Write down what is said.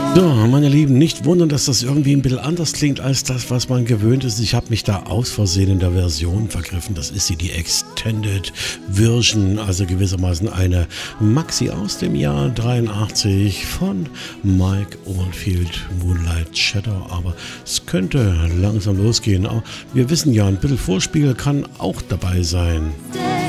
So, meine Lieben, nicht wundern, dass das irgendwie ein bisschen anders klingt als das, was man gewöhnt ist. Ich habe mich da aus Versehen in der Version vergriffen. Das ist die Extended Version, also gewissermaßen eine Maxi aus dem Jahr 83 von Mike Oldfield, Moonlight Shadow. Aber es könnte langsam losgehen. Aber wir wissen ja, ein bisschen Vorspiel kann auch dabei sein.